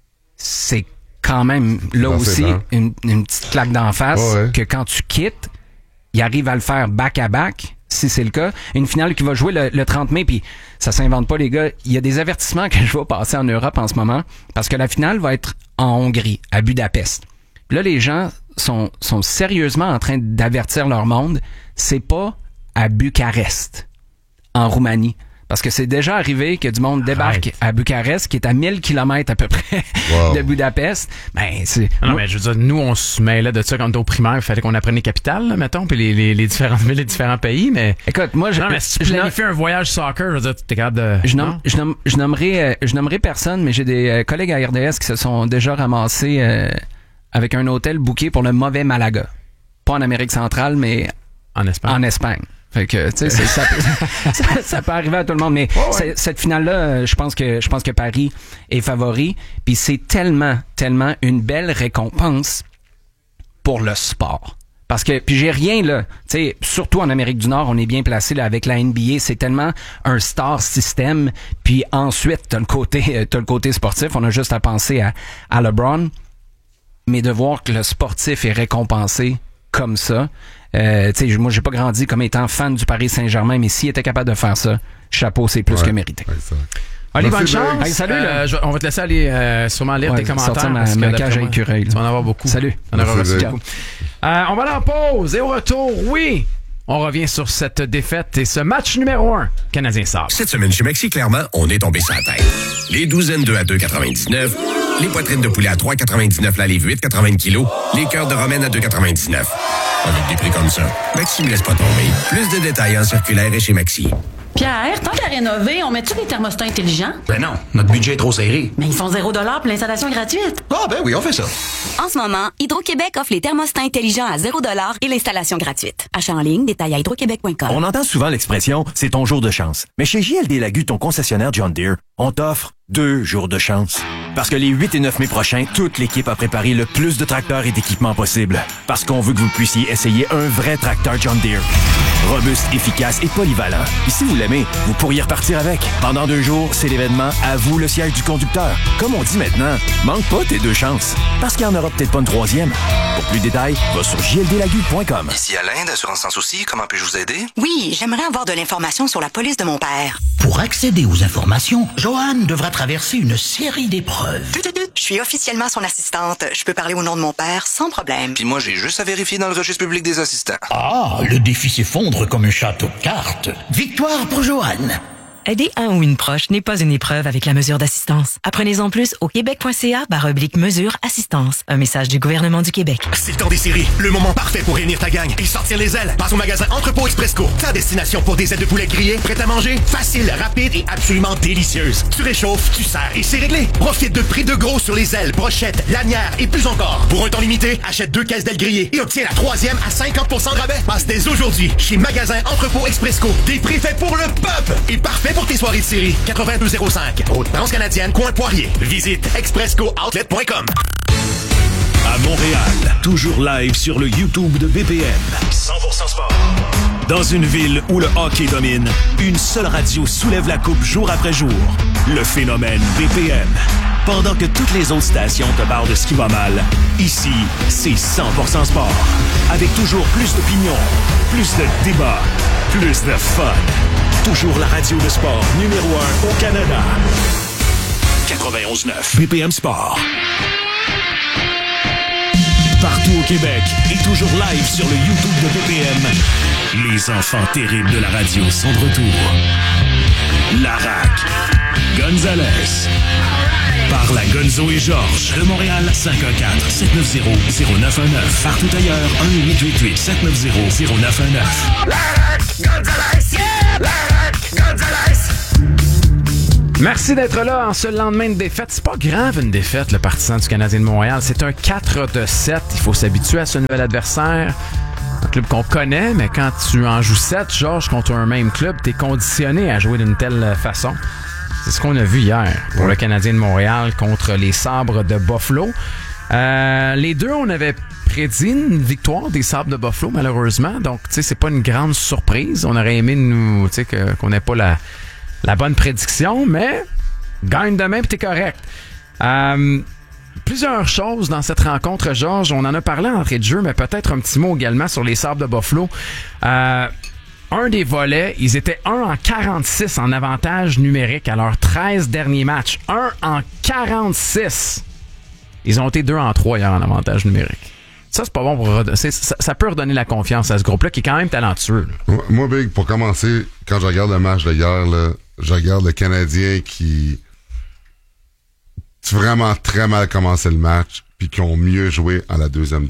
[SPEAKER 17] c'est quand même là aussi une petite claque d'en face que quand tu quittes, il arrive à le faire back-à-back, si c'est le cas. Une finale qui va jouer le 30 mai, puis ça s'invente pas, les gars. Il y a des avertissements que je vais passer en Europe en ce moment, parce que la finale va être en Hongrie, à Budapest. Puis là, les gens sont sérieusement en train d'avertir leur monde. C'est pas à Bucarest, en Roumanie. Parce que c'est déjà arrivé que du monde débarque à Bucarest, qui est à 1000 km à peu près de Budapest. Ben, c'est...
[SPEAKER 5] Non, mais je veux dire, nous, on se mêlait de ça quand on était au primaire. Il fallait qu'on apprenne les capitales, là, mettons, puis les différentes villes, les différents pays. Mais
[SPEAKER 17] écoute, moi,
[SPEAKER 5] non, mais si tu planifies un voyage soccer, je veux dire, t'es capable de...
[SPEAKER 17] Je nommerai personne, mais j'ai des collègues à RDS qui se sont déjà ramassés avec un hôtel booké pour le mauvais Malaga. Pas en Amérique centrale, mais en Espagne. Fait que, tu sais, ça peut arriver à tout le monde, mais cette finale-là, je pense que Paris est favori, puis c'est tellement une belle récompense pour le sport. Parce que, puis j'ai rien là, tu sais, surtout en Amérique du Nord, on est bien placé là avec la NBA, c'est tellement un star system, puis ensuite t'as le côté sportif, on a juste à penser à LeBron, mais de voir que le sportif est récompensé comme ça. Moi, j'ai pas grandi comme étant fan du Paris Saint-Germain, mais s'il était capable de faire ça, chapeau, c'est plus que mérité.
[SPEAKER 5] Allez, bonne chance.
[SPEAKER 17] Hey, salut,
[SPEAKER 5] on va te laisser aller sûrement lire tes commentaires.
[SPEAKER 17] Ma cage à écureuil.
[SPEAKER 5] Tu vas en avoir beaucoup.
[SPEAKER 17] Salut.
[SPEAKER 5] On en aura reçu beaucoup. On va aller en pause et au retour, on revient sur cette défaite et ce match numéro 1 Canadien-Sabre.
[SPEAKER 1] Cette semaine chez Maxi, clairement, on est tombé sur la tête. Les douzaines de à 2,99, les poitrines de poulet à 3,99 la livre 8,80 kg, les cœurs de romaine à 2,99. Avec des prix comme ça, Maxi ne laisse pas tomber. Plus de détails en circulaire et chez Maxi.
[SPEAKER 18] Pierre, tant qu'à rénover, on met-tu des thermostats intelligents?
[SPEAKER 19] Ben non, notre budget est trop serré.
[SPEAKER 18] Mais ils font 0$ pour l'installation gratuite.
[SPEAKER 19] Ah ben oui, on fait ça.
[SPEAKER 20] En ce moment, Hydro-Québec offre les thermostats intelligents à 0$ et l'installation gratuite. Achat en ligne, détail à hydroquebec.com.
[SPEAKER 21] On entend souvent l'expression « c'est ton jour de chance ». Mais chez JLD Lagu, ton concessionnaire John Deere, on t'offre 2 jours de chance. Parce que les 8 et 9 mai prochains, toute l'équipe a préparé le plus de tracteurs et d'équipements possible. Parce qu'on veut que vous puissiez essayer un vrai tracteur John Deere. Robuste, efficace et polyvalent. Et si vous l'aimez, vous pourriez repartir avec. Pendant 2 jours, c'est l'événement « À vous le siège du conducteur ». Comme on dit maintenant, manque pas tes 2 chances. Parce qu'il n'y en aura peut-être pas une 3e. Pour plus de détails, va sur jldlagu.com.
[SPEAKER 22] Ici Alain d'Assurance Sans Souci, comment puis-je vous aider?
[SPEAKER 23] Oui, j'aimerais avoir de l'information sur la police de mon père.
[SPEAKER 24] Pour accéder aux informations, Joanne devra traverser une série d'épreuves.
[SPEAKER 23] Je suis officiellement son assistante. Je peux parler au nom de mon père sans problème.
[SPEAKER 22] Puis moi, j'ai juste à vérifier dans le registre public des assistants.
[SPEAKER 24] Ah, le défi s'effondre comme un château de cartes. Victoire pour Joanne.
[SPEAKER 25] Aider un ou une proche n'est pas une épreuve avec la mesure d'assistance. Apprenez-en plus au québec.ca/mesure assistance. Un message du gouvernement du Québec.
[SPEAKER 14] C'est le temps des séries. Le moment parfait pour réunir ta gang et sortir les ailes. Passe au magasin Entrepôt Expresco. Ta destination pour des ailes de poulet grillées, prêtes à manger, facile, rapide et absolument délicieuse. Tu réchauffes, tu sers et c'est réglé. Profite de prix de gros sur les ailes, brochettes, lanières et plus encore. Pour un temps limité, achète 2 caisses d'ailes grillées et obtiens la 3e à 50% de rabais. Passe dès aujourd'hui chez magasin Entrepôt Expresco. Des prix faits pour le peuple et parfait pour tes soirées de série. 8205, route transcanadienne, coin Poirier. Visite exprescooutlet.com.
[SPEAKER 2] À Montréal, toujours live sur le YouTube de BPM.
[SPEAKER 14] 100% sport.
[SPEAKER 2] Dans une ville où le hockey domine, une seule radio soulève la coupe jour après jour. Le phénomène BPM. Pendant que toutes les autres stations te parlent de ce qui va mal, ici, c'est 100% sport. Avec toujours plus d'opinions, plus de débats, plus de fun. Toujours la radio de sport numéro 1 au Canada. 91.9 BPM Sport. Partout au Québec et toujours live sur le YouTube de BPM. Les enfants terribles de la radio sont de retour. Larac, Gonzalez, par la Gonzo et Georges de Montréal, 514-790-0919. Partout ailleurs, 1-888-790-0919.
[SPEAKER 14] Larac, Gonzalez, yeah! Larac, Gonzalez.
[SPEAKER 5] Merci d'être là en ce lendemain de défaite. C'est pas grave une défaite, le partisan du Canadien de Montréal. C'est un 4-7. Il faut s'habituer à ce nouvel adversaire. Un club qu'on connaît, mais quand tu en joues 7, Georges, contre un même club, t'es conditionné à jouer d'une telle façon. C'est ce qu'on a vu hier pour le Canadien de Montréal contre les Sabres de Buffalo. Les deux, on avait prédit une victoire des Sabres de Buffalo, malheureusement. Donc, tu sais, c'est pas une grande surprise. On aurait aimé nous, tu sais, qu'on n'ait pas la bonne prédiction, mais gagne demain puis t'es correct. plusieurs choses dans cette rencontre, Georges. On en a parlé en entrée de jeu, mais peut-être un petit mot également sur les Sabres de Buffalo. Un des volets, ils étaient 1 en 46 en avantage numérique à leurs 13 derniers matchs. 1 en 46! Ils ont été 2 en 3 hier en avantage numérique. Ça, c'est pas bon pour... Ça peut redonner la confiance à ce groupe-là qui est quand même talentueux. Là.
[SPEAKER 3] Moi, Big, pour commencer, quand je regarde le match de hier, là, je regarde le Canadien qui... vraiment très mal commencé le match, puis qui ont mieux joué en la deuxième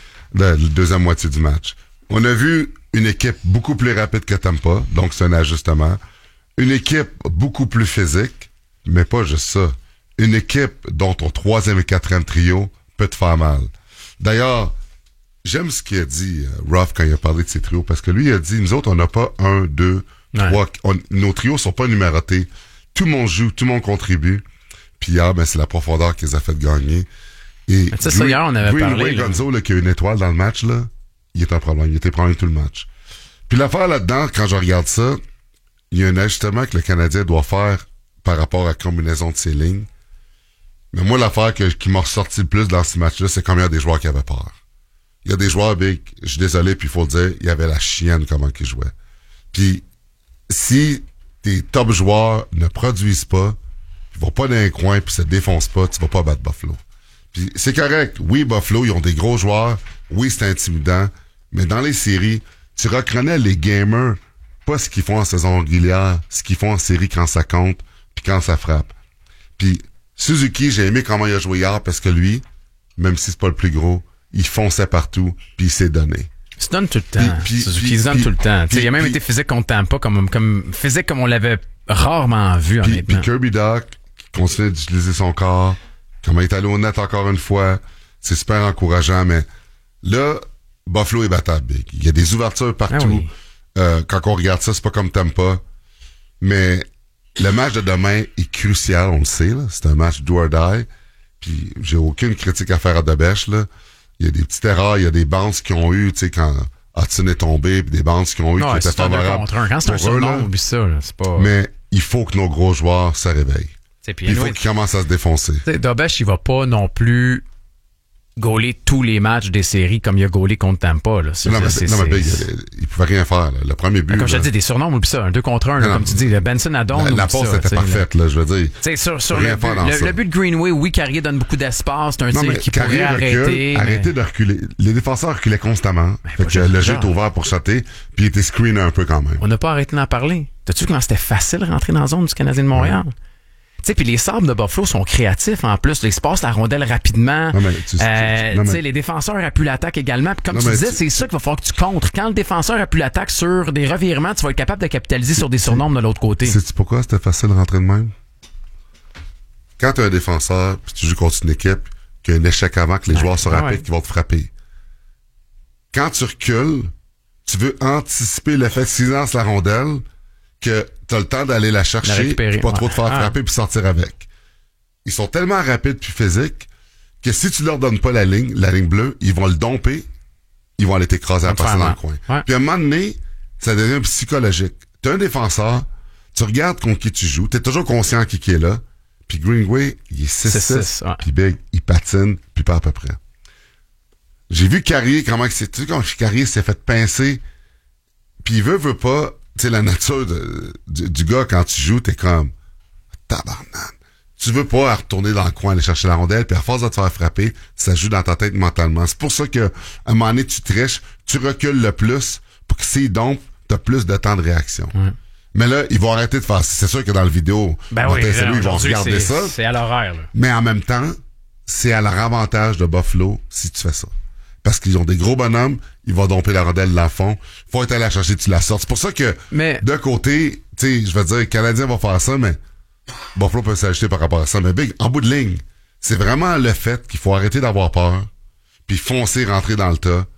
[SPEAKER 3] moitié du match. On a vu une équipe beaucoup plus rapide que Tampa, donc c'est un ajustement. Une équipe beaucoup plus physique, mais pas juste ça. Une équipe dont ton 3e et 4e trio peut te faire mal. D'ailleurs, j'aime ce qu'il a dit, Ruff, quand il a parlé de ses trios, parce que lui, il a dit, nous autres, on n'a pas 1, 2, 3, nos trios sont pas numérotés. Tout le monde joue, tout le monde contribue. Puis hier, c'est la profondeur qui les a fait gagner. Et
[SPEAKER 5] ça, hier, on avait parlé.
[SPEAKER 3] Gonzo, là, qui a une étoile dans le match, là, il est un problème. Il était problème tout le match. Puis l'affaire là-dedans, quand je regarde ça, il y a un ajustement que le Canadien doit faire par rapport à la combinaison de ses lignes. Mais moi, l'affaire qui m'a ressorti le plus dans ce match-là, c'est combien il y a des joueurs qui avaient peur. Il y a des joueurs, Big, je suis désolé, puis il faut le dire, il y avait la chienne comment ils jouaient. Puis, si tes top joueurs ne produisent pas, ils vont pas dans un coin puis se défoncent pas, tu vas pas battre Buffalo. Puis c'est correct. Oui, Buffalo, ils ont des gros joueurs. Oui, c'est intimidant. Mais dans les séries, tu reconnais les gamers, pas ce qu'ils font en saison régulière, ce qu'ils font en série quand ça compte puis quand ça frappe. Puis Suzuki, j'ai aimé comment il a joué hier parce que lui, même si c'est pas le plus gros, il fonçait partout puis il s'est donné.
[SPEAKER 5] Il se donne tout le temps. Suzuki se donne tout le temps. Il a même été physique contre Tampa, comme physique comme on l'avait rarement vu, honnêtement.
[SPEAKER 3] Puis Kirby Dach, qui continue d'utiliser son corps, comment il est allé au net encore une fois, c'est super encourageant, mais là, Buffalo est battable, Big. Il y a des ouvertures partout. Quand on regarde ça, c'est pas comme Tampa, mais le match de demain est crucial, on le sait, là. C'est un match do or die, puis j'ai aucune critique à faire à Debèche, là. Il y a des petites erreurs, il y a des bounces qui ont eu, tu sais, quand Hudson est tombé, puis des bounces qui ont eu qui étaient favorables.
[SPEAKER 5] Quand c'est un surnom, oublie ça, là, c'est pas...
[SPEAKER 3] Mais il faut que nos gros joueurs se réveillent. Il faut qu'ils commencent à se défoncer.
[SPEAKER 5] Debèche, il va pas non plus gauler tous les matchs des séries comme il a gaulé contre Tampa. Là.
[SPEAKER 3] Il pouvait rien faire. Là. Le premier but...
[SPEAKER 5] Comme je te dis, des surnoms, oublie ça. Un 2 contre 1, comme tu dis. Le Benson Adon,
[SPEAKER 3] la passe était parfaite, là, je veux dire.
[SPEAKER 5] Sur le but de Greenway, oui, Carrier donne beaucoup d'espace. C'est un tir qui pourrait arrêter.
[SPEAKER 3] Arrêter de reculer. Les défenseurs reculaient constamment. Fait que le jeu est ouvert pour shotter, puis il était screené un peu quand même.
[SPEAKER 5] On n'a pas arrêté d'en parler. T'as-tu vu comment c'était facile de rentrer dans la zone du Canadien de Montréal? Tu sais, puis les Sabres de Buffalo sont créatifs en plus. Ils se passent la rondelle rapidement. Les défenseurs appuient l'attaque également. Puis comme tu disais, c'est ça qu'il va falloir que tu contres. Quand le défenseur appuie l'attaque sur des revirements, tu vas être capable de capitaliser sur des surnombres de l'autre côté.
[SPEAKER 3] Sais-tu pourquoi c'était facile de rentrer de même? Quand tu as un défenseur, puis tu joues contre une équipe qui a un échec avant que les joueurs se rappellent qui vont te frapper. Quand tu recules, tu veux anticiper l'effet de silence la rondelle, que t'as le temps d'aller la chercher, puis pas trop te faire frapper puis sortir avec. Ils sont tellement rapides puis physiques que si tu leur donnes pas la ligne bleue, ils vont le domper, ils vont aller t'écraser à passer dans le coin. Puis à un moment donné, ça devient psychologique. T'es un défenseur, tu regardes contre qui tu joues, t'es toujours conscient qui est là, puis Greenway, il est 6-6, puis Big, il patine, puis pas à peu près. J'ai vu Carrier, comment Carrier s'est fait pincer, puis il veut pas. Tu sais, la nature du gars, quand tu joues, t'es comme tabarnak. Tu veux pas retourner dans le coin, aller chercher la rondelle, puis à force de te faire frapper, ça joue dans ta tête mentalement. C'est pour ça que à un moment donné, tu triches, tu recules le plus pour que s'ils dompent, t'as plus de temps de réaction. Mais là, ils vont arrêter de faire ça. C'est sûr que dans la vidéo, ils vont regarder ça.
[SPEAKER 5] C'est à l'horaire.
[SPEAKER 3] Mais en même temps, c'est à leur avantage de Buffalo si tu fais ça. Parce qu'ils ont des gros bonhommes, ils vont domper la rondelle dans le fond. Faut être allé la chercher, tu la sortes. C'est pour ça que, d'un côté, tu sais, je veux dire, le Canadien va faire ça, mais Buffalo peut s'ajuster par rapport à ça. Mais Big, en bout de ligne, c'est vraiment le fait qu'il faut arrêter d'avoir peur, puis foncer, rentrer dans le tas,